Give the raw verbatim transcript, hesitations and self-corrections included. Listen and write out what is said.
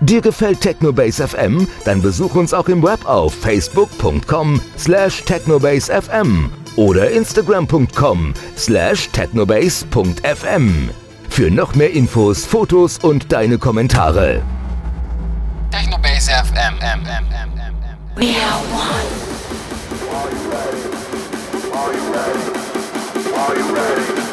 Dir gefällt Technobase F M? Dann besuch uns auch im Web auf facebook punkt com slash technobase f m oder instagram punkt com slash technobase punkt f m. Für noch mehr Infos, Fotos und deine Kommentare. Technobase F M. M, M, M, M, M. We are one. Are you ready? Are you ready? Are you ready?